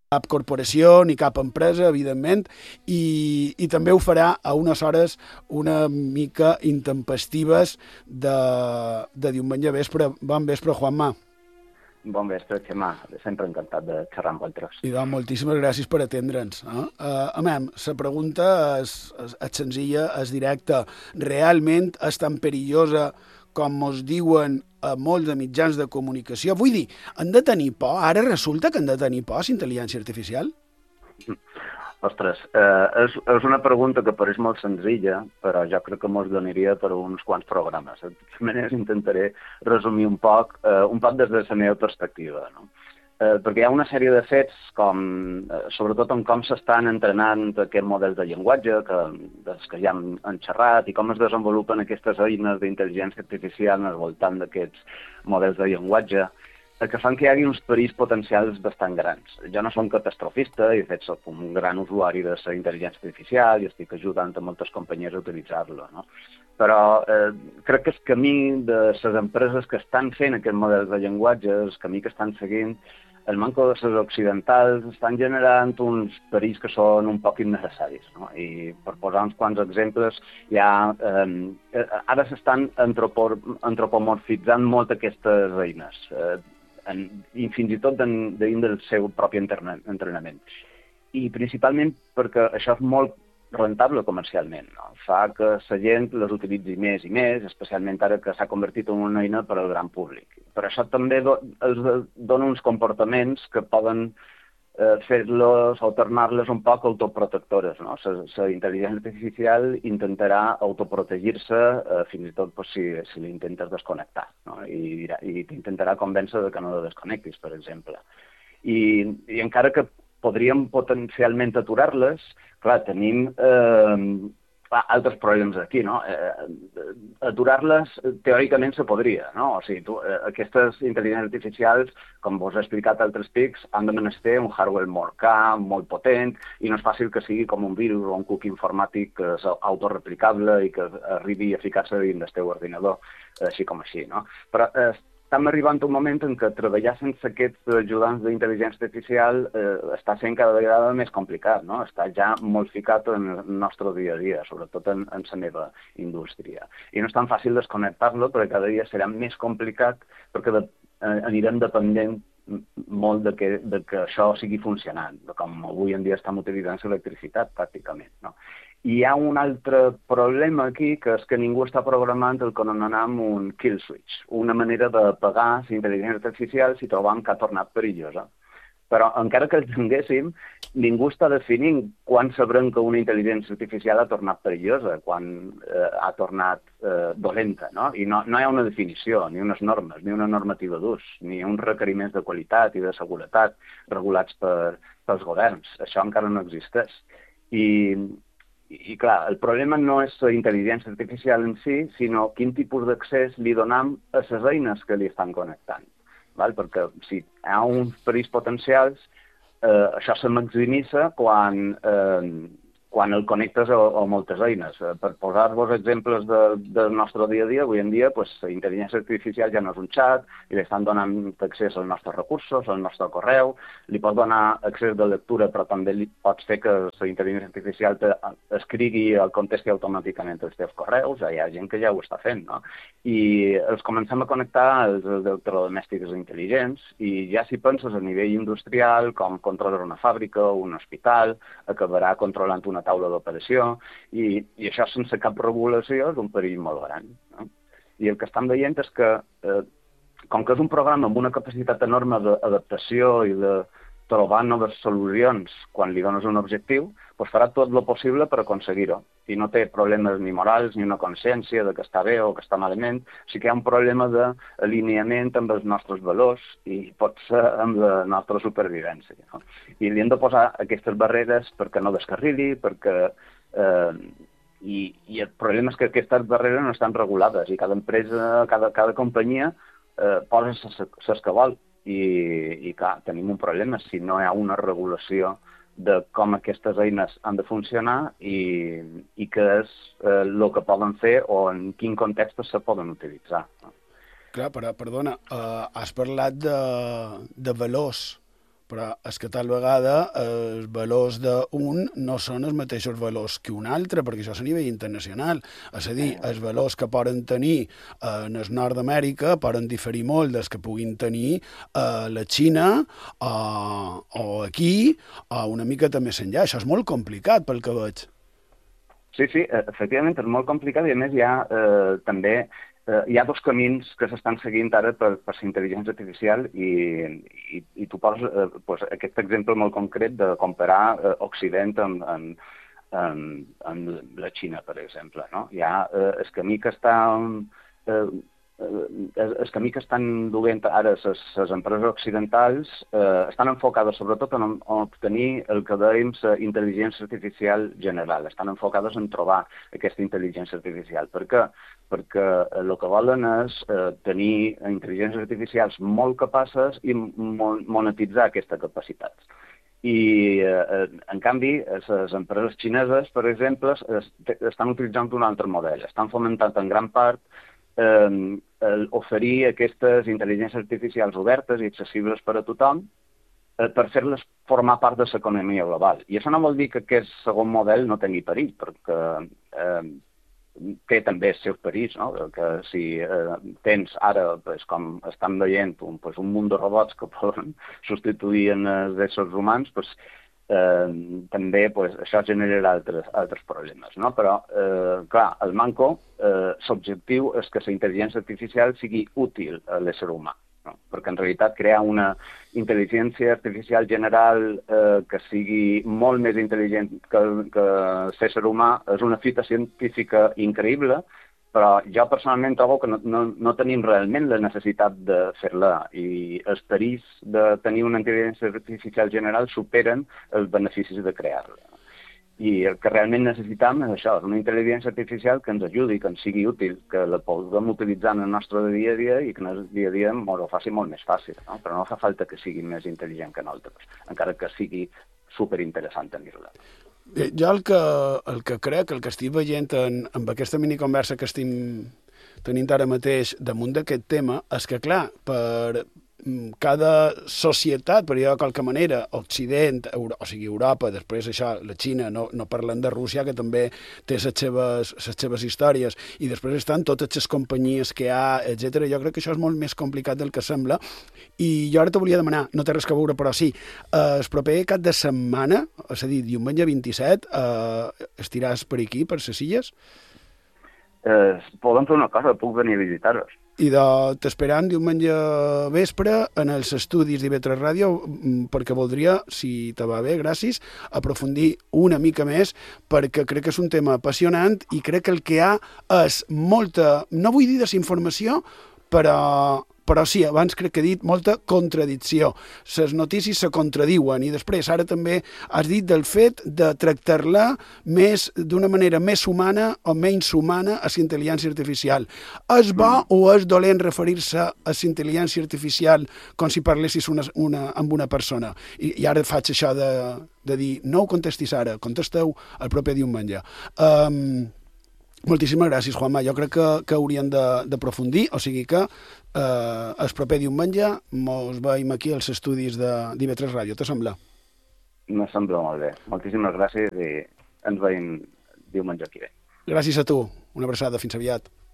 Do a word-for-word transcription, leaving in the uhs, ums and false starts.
cap corporació ni cap empresa, evidentment, i, i també ho farà a unes hores una mica intempestives de, de diumenge vespre. Bon vespre, Juanma. Bon vespre, Xemà. Sempre encantat de xerrar amb vosaltres. I doncs, moltíssimes gràcies per atendre'ns. Eh? Uh, a mem, la pregunta és, és, és senzilla, és directa. Realment és tan perillosa com mos diuen a molts de mitjans de comunicació? Vull dir, han de tenir por? Ara resulta que han de tenir por, l'intel·ligència artificial? Ostres, eh, és, és una pregunta que pareix molt senzilla, però jo crec que mos donaria per uns quants programes. De totes maneres, intentaré resumir un poc, eh, un poc des de la meva perspectiva, no? Eh, perquè hi ha una sèrie de fets, com, eh, sobretot en com s'estan entrenant aquests models de llenguatge, que, dels que ja hem, hem xerrat, i com es desenvolupen aquestes eines d'intel·ligència artificial al voltant d'aquests models de llenguatge, que fan que hi hagi uns perills potencials bastant grans. Jo no soc catastrofista, i de fet soc un gran usuari de la intel·ligència artificial i estic ajudant a moltes companyies a utilitzar-lo, no? Però eh, crec que el camí de les empreses que estan fent aquests models de llenguatge, el camí que estan seguint, el manco de les occidentals, estan generant uns perills que són un poc innecessaris, no? I per posar uns quants exemples, ja, eh, ara s'estan antropo, antropomorfitzant molt aquestes eines, eh, en, i fins i tot dins del seu propi entrenament. I principalment perquè això és molt rentable comercialment, no? Fa que la gent les utilitzi més i més, especialment ara que s'ha convertit en una eina per al gran públic. Per això també do, els dona uns comportaments que poden eh, fer-los o tornar-les un poc autoprotectores, no? La intel·ligència artificial intentarà autoprotegir-se eh, fins i tot pues, si, si l'intentes desconnectar, no? I, i t'intentarà convèncer que no la desconnectis, per exemple. I, i encara que podríem potencialment aturar-les, clar, tenim eh, altres problemes aquí, no? Eh, aturar-les teòricament se podria, no? O sigui, tu, eh, aquestes intel·ligències artificials, com vos he explicat altres pics, han de menester un hardware molt car, molt potent, i no és fàcil que sigui com un virus o un cookie informàtic que és autoreplicable i que arribi a ficar-se dins del teu ordinador, així com així, no? Però eh, estem arribant a un moment en què treballar sense aquests ajudants d'intel·ligència artificial eh, està sent cada vegada més complicat, no? Està ja molt ficat en el nostre dia a dia, sobretot en, en la meva indústria. I no és tan fàcil desconnectar-lo perquè cada dia serà més complicat perquè de, eh, anirem dependent molt de que, de que això sigui funcionant, com avui en dia estem utilitzant l'electricitat pràcticament, no? I hi ha un altre problema aquí, que és que ningú està programant el que anomenem un kill switch, una manera d'apagar la intel·ligència artificial si trobam que ha tornat perillosa. Però encara que el tinguéssim, ningú està definint quan sabrem que una intel·ligència artificial ha tornat perillosa, quan eh, ha tornat eh, dolenta, no? I no, no hi ha una definició, ni unes normes, ni una normativa d'ús, ni uns requeriments de qualitat i de seguretat regulats per, pels governs. Això encara no existeix. I... I, clar, el problema no és la intel·ligència artificial en si, sinó quin tipus d'accés li donem a les eines que li estan connectant. Val? Perquè si hi ha uns perills potencials, eh, això se maximitza quan, eh, quan el connectes a, a moltes eines. Eh, per posar-vos exemples de, del nostre dia a dia, avui en dia pues, la intel·ligència artificial ja no és un xat, i li estan donant accés als nostres recursos, al nostre correu, li pots donar accés de lectura, però també li pots fer que la intel·ligència artificial te escrigui o contesti automàticament els teus correus, hi ha gent que ja ho està fent, no? I els comencem a connectar als electrodomèstics intel·ligents, i ja si penses a nivell industrial, com controlar una fàbrica o un hospital, acabarà controlant una taula d'operació, i, i això sense cap regulació és un perill molt gran, no? I el que estem veient és que, eh, com que és un programa amb una capacitat enorme d'adaptació i de trobar noves solucions quan li dones un objectiu, doncs farà tot el possible per aconseguir-ho. I no té problemes ni morals ni una consciència de que està bé o que està malament, sí que hi ha un problema d'alineament amb els nostres valors i pot ser amb la nostra supervivència, no? I li hem de posar aquestes barreres perquè no descarrili, perquè... Eh, i, I el problema és que aquestes barreres no estan regulades i cada empresa, cada, cada companyia eh, posa les que vol. I, i clar, tenim un problema si no hi ha una regulació de com aquestes eines han de funcionar i, i què és eh, el que poden fer o en quin context se poden utilitzar, no? Clar, però, perdona, uh, has parlat de, de valors, però és que tal vegada els valors d'un no són els mateixos valors que un altre, perquè això és a nivell internacional. És a dir, els valors que poden tenir en el nord d'Amèrica poden diferir molt dels que puguin tenir a la Xina o, o aquí, o una mica també enllà. Això és molt complicat pel que veig. Sí, sí, efectivament és molt complicat i a més hi ha eh, també eh, hi ha dos camins que s'estan seguint ara per, per la intel·ligència artificial i, i, i tu poses eh, pues, aquest exemple molt concret de comparar eh, Occident amb, amb, amb, amb la Xina, per exemple. No? Hi ha eh, el camí que està... Eh, el camí que estan duent ara les empreses occidentals eh, estan enfocades sobretot en, en obtenir el que dèiem la intel·ligència artificial general. Estan enfocades en trobar aquesta intel·ligència artificial. Per què? Perquè el que volen és eh, tenir intel·ligències artificials molt capaces i monetitzar aquesta capacitat. I, eh, en canvi, les empreses xineses, per exemple, estan utilitzant un altre model. Estan fomentant en gran part Eh, oferir aquestes intel·ligències artificials obertes i accessibles per a tothom eh, per fer-les formar part de l'economia global. I això no vol dir que aquest segon model no tingui perill, perquè eh, té també els seus perills, no? Que si eh, tens ara, pues, com estan veient, un, pues, un munt de robots que poden substituir en els éssers humans, pues, Eh, també pues, això generarà altres, altres problemes. No? Però, eh, clar, el manco, eh, l'objectiu és que la intel·ligència artificial sigui útil a l'ésser humà, no? Perquè en realitat crear una intel·ligència artificial general eh, que sigui molt més intel·ligent que, que l'ésser humà és una fita científica increïble, però jo personalment trobo que no, no, no tenim realment la necessitat de fer-la i els perills de tenir una intel·ligència artificial general superen els beneficis de crear-la. I el que realment necessitam és això, és una intel·ligència artificial que ens ajudi, que ens sigui útil, que la puguem utilitzar en el nostre dia a dia i que en el dia a dia ens ho faci molt més fàcil. No? Però no fa falta que sigui més intel·ligent que nosaltres, encara que sigui superinteressant tenir-la. Jo el que, el que crec, el que estic veient en, en aquesta miniconversa que estem tenint ara mateix damunt d'aquest tema, és que, clar, per cada societat, per dir-ho de qualque manera, Occident, Euro, o sigui, Europa, després això, la Xina, no, no parlem de Rússia, que també té les seves, les seves històries, i després estan totes les companyies que hi ha, etcètera. Jo crec que això és molt més complicat del que sembla, i jo ara te volia demanar, no té res a veure, però sí, eh, el proper cap de setmana, és a dir, diumenge vint-i-set, eh, estiràs per aquí, per les Illes? Eh, podem fer una cosa, puc venir a visitar-vos. I de, t'esperam diumenge vespre en els estudis d'I V tres Ràdio, perquè voldria, si te va bé, gràcies, aprofundir una mica més, perquè crec que és un tema apassionant i crec que el que hi ha és molta, no vull dir desinformació, però, però sí, abans crec que he dit molta contradicció. Les notícies se contradiuen i després ara també has dit del fet de tractar-la més d'una manera més humana o menys humana a la intel·ligència artificial. És bo mm. o és dolent referir-se a la intel·ligència artificial com si parlessis una, una, amb una persona? I, i ara faig això de, de dir, no ho contestis ara, contesteu el proper diumenge. Um, Moltíssimes gràcies, Juanma. Jo crec que, que hauríem d'aprofundir, o sigui que eh, el proper diumenge mos veiem aquí als estudis d'I V tres Ràdio. Te sembla? Me sembla molt bé. Moltíssimes gràcies i ens veiem diumenge aquí bé. Gràcies a tu. Una abraçada. Fins aviat.